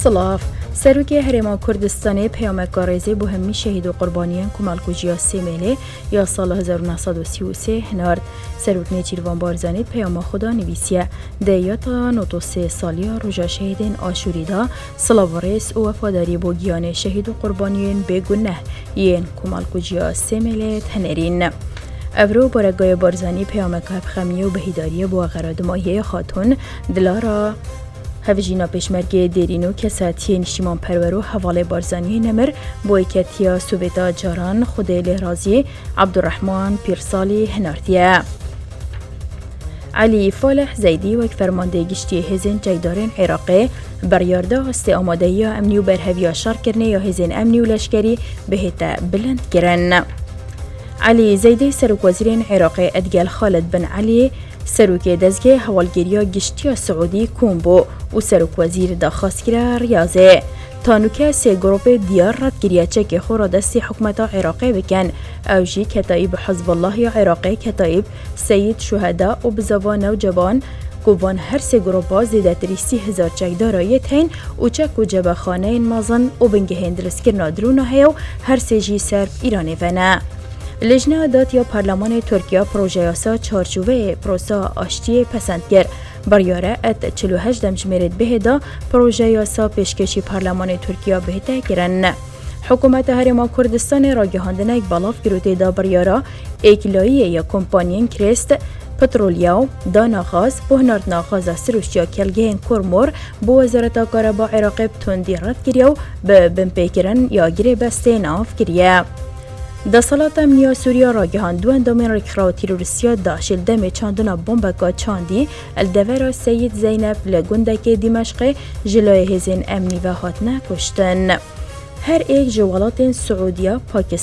سلاف سروک هرما کردستانی پیامک رزی بو همی شهید و قربانیان کمالکوجیا سیمله یا سال 1933 هنارد سروک نیچیروان بارزانید پیام خدا نویسیه دیاتا نوتوسه سالیا روژا شهیدین آشوریدا سلاوریس و وفاداری بو گیان شهید و قربانیان بگونه یین کمالکوجیا سیمله تنرین افرو برگای بارزانی پیامک هفخمی و بهیداری بو غرادمایه خاتون دلارا هفجینا پیشمرگ دیرینو کساتی نشیمان پرورو حواله بارزانی نمر بویکتیا سویتا جاران خودی لحرازی عبدالرحمن پیرسالی هناردیه علی فالح زیدی وک فرمانده گشتی هزین جیدارین عراقی بریارده هست آماده یا امنی و برهوی شر کرنه یا هزین امنی و لشکری بهتا بلند کرن علی زیدی سروک وزیرین عراقی ادگل خالد بن علی سروک دزگه حوالگیریا گشتی سعودی کومبو و سروک وزیر داخواستگیر ریاضه تانوکه سه گروپ دیار رد گریه چک خورا دستی حکمت عراقی بکن اوجی کتایب حزب الله عراقی کتایب سید شهدا و بزوان و جبان گوان هر سه گروپا زیده تریستی هزار چک دارایت هین و چک و جبه خانه مازن و بنگه هندرسکر نادرونه هیو هر سه جی سرب ایرانی ونه لجنه داد یا پارلمان ترکیه پروژه یاسا چارچوبه پروسا آشتی پسند کرد بریاره ات 48 دمجمرد بهدا پروژه یاسا پیشکشی پارلمان ترکیه بهتا کرن حکومت هرما کردستان را گهاندنک بالاف گروته دا بریاره ایکلایی یا کمپانین کریست پترولیاو دانا غاز بهنارد ناغاز سروشیا کلگین کرمور بو وزارت کاربا عراقی بتوندی رد کریو به بمپیکرن یا گری بسته ناف کریه دا صلات امنیا سوریا را گهان دو اندامین رکراو تیروریسیا داشل دم چاندنا بومبکا چاندی الدورا سید زینب لگندک دمشق جلوی هزین امنی و هاتنه کشتن هر ایک جوالات سعودیا پاکستان